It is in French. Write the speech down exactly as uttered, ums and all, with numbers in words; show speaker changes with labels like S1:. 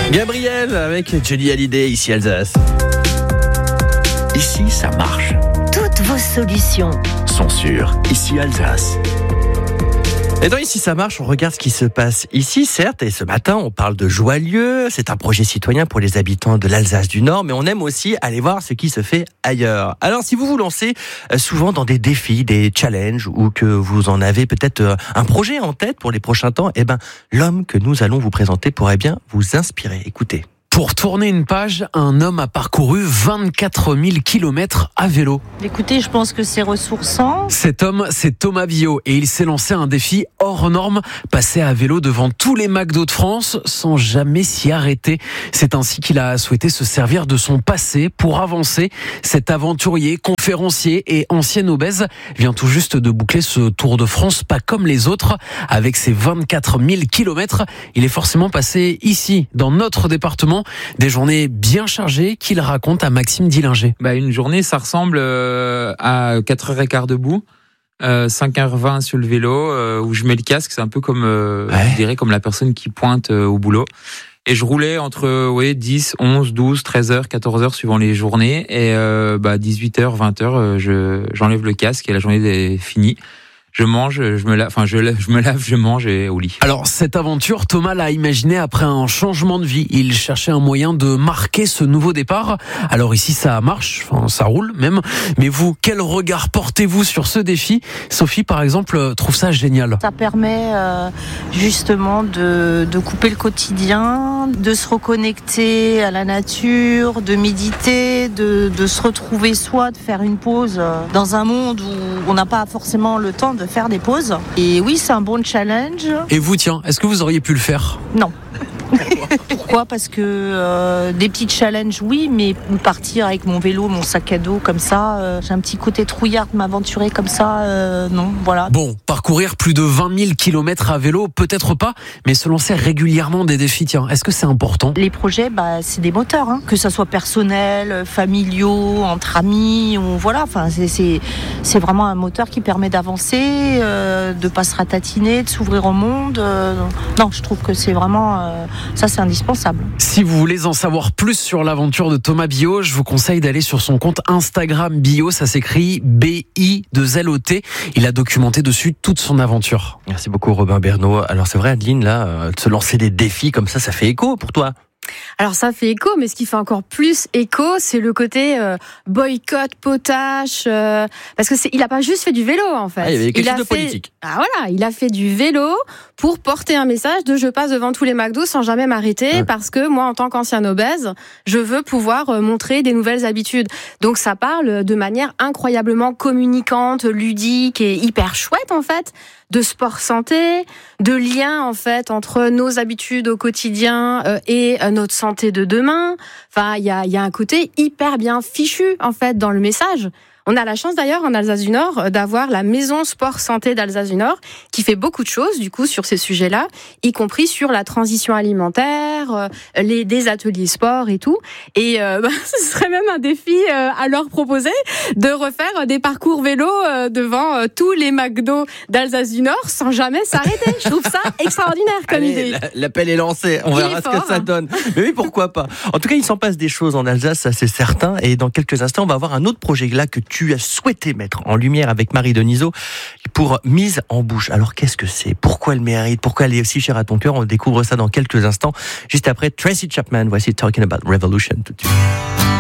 S1: Gabriel avec Johnny Hallyday, ici Alsace.
S2: Ici, ça marche.
S3: Toutes vos solutions
S2: Sont sûres. Ici, Alsace.
S1: Et donc ici ça marche, on regarde ce qui se passe ici, certes, et ce matin on parle de Joyeux, c'est un projet citoyen pour les habitants de l'Alsace du Nord, mais on aime aussi aller voir ce qui se fait ailleurs. Alors si vous vous lancez souvent dans des défis, des challenges, ou que vous en avez peut-être un projet en tête pour les prochains temps, eh ben l'homme que nous allons vous présenter pourrait bien vous inspirer. Écoutez.
S4: Pour tourner une page, un homme a parcouru vingt-quatre mille kilomètres à vélo.
S5: Écoutez, je pense que c'est ressourçant.
S4: Cet homme, c'est Thomas Biot et il s'est lancé un défi hors norme, passer à vélo devant tous les McDo de France sans jamais s'y arrêter. C'est ainsi qu'il a souhaité se servir de son passé pour avancer. Cet aventurier, conférencier et ancien obèse vient tout juste de boucler ce Tour de France pas comme les autres. Avec ses vingt-quatre mille kilomètres, il est forcément passé ici, dans notre département. Des journées bien chargées qu'il raconte à Maxime Dillinger.
S6: Bah, une journée, ça ressemble euh, à quatre heures quinze debout, euh, cinq heures vingt sur le vélo, euh, où je mets le casque. C'est un peu comme, euh,
S4: Ouais.
S6: je dirais, comme la personne qui pointe euh, au boulot. Et je roulais entre euh, ouais, dix, onze, douze, treize heures, quatorze heures suivant les journées. Et euh, bah, dix-huit heures, vingt heures, euh, je, j'enlève le casque et la journée est finie. Je mange, je me lave, enfin je, je me lave, je mange et au lit.
S4: Alors cette aventure, Thomas l'a imaginée après un changement de vie. Il cherchait un moyen de marquer ce nouveau départ. Alors ici ça marche, enfin ça roule même. Mais vous, quel regard portez-vous sur ce défi ? Sophie par exemple trouve ça génial.
S5: Ça permet euh, justement de, de couper le quotidien, de se reconnecter à la nature, de méditer, de, de se retrouver soi, de faire une pause euh, dans un monde où on n'a pas forcément le temps de faire des pauses. Et oui, c'est un bon challenge.
S4: Et vous tiens, est-ce que vous auriez pu le faire ?
S5: Non. Pourquoi ? Parce que euh, des petits challenges, oui, mais partir avec mon vélo, mon sac à dos comme ça, euh, j'ai un petit côté trouillard de m'aventurer comme ça, euh, non, voilà.
S4: Bon, parcourir plus de vingt mille kilomètres à vélo, peut-être pas, mais se lancer régulièrement des défis, tiens, est-ce que c'est important ?
S5: Les projets, bah, c'est des moteurs, hein. Que ça soit personnel, familiaux, entre amis, ou voilà. Enfin, c'est, c'est, c'est vraiment un moteur qui permet d'avancer, euh, de pas se ratatiner, de s'ouvrir au monde. Euh, non, je trouve que c'est vraiment, euh, ça, c'est indispensable.
S4: Si vous voulez en savoir plus sur l'aventure de Thomas Biot, je vous conseille d'aller sur son compte Instagram Biot, ça s'écrit B I deux L O T. Il a documenté dessus toute son aventure.
S1: Merci beaucoup Robin Bernot. Alors c'est vrai Adeline, là, euh, de se lancer des défis comme ça, ça fait écho pour toi.
S7: Alors ça fait écho, mais ce qui fait encore plus écho, c'est le côté euh, boycott, potache, euh, parce que c'est, il a pas juste fait du vélo en fait.
S1: Ah, il y avait quelque
S7: il
S1: chose
S7: a
S1: de
S7: fait,
S1: politique.
S7: Ah voilà, il a fait du vélo pour porter un message de je passe devant tous les McDo sans jamais m'arrêter,
S1: Ouais.
S7: parce que moi en tant qu'ancien obèse, je veux pouvoir euh, montrer des nouvelles habitudes. Donc ça parle de manière incroyablement communicante, ludique et hyper chouette en fait, de sport santé, de lien en fait entre nos habitudes au quotidien euh, et euh, notre santé de demain. Enfin, il y a, y a un côté hyper bien fichu en fait dans le message. On a la chance d'ailleurs en Alsace du Nord d'avoir la maison sport santé d'Alsace du Nord qui fait beaucoup de choses du coup sur ces sujets-là, y compris sur la transition alimentaire, euh, les des ateliers sport et tout. Et euh, bah, ce serait même un défi euh, à leur proposer de refaire des parcours vélo euh, devant euh, tous les McDo d'Alsace du Nord sans jamais s'arrêter. Je trouve ça extraordinaire comme
S1: Allez,
S7: idée.
S1: la- l'appel est lancé, on
S7: Il
S1: verra
S7: est
S1: ce
S7: fort.
S1: que ça donne. Mais oui, pourquoi pas. En tout cas, il s'en passe des choses en Alsace, ça c'est certain. Et dans quelques instants, on va avoir un autre projet là que tu as souhaité mettre en lumière avec Marie Denisot pour Mise en bouche. Alors qu'est-ce que c'est ? Pourquoi elle mérite ? Pourquoi elle est aussi chère à ton cœur ? On découvre ça dans quelques instants. Juste après Tracy Chapman, voici Talking About Revolution tout de suite.